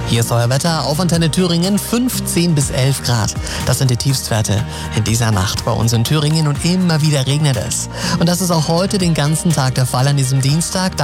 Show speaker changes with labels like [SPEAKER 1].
[SPEAKER 1] Hier ist euer Wetter auf Antenne Thüringen, 15 bis 11 Grad. Das sind die Tiefstwerte in dieser Nacht bei uns in Thüringen und immer wieder regnet es. Und das ist auch heute den ganzen Tag der Fall an diesem Dienstag.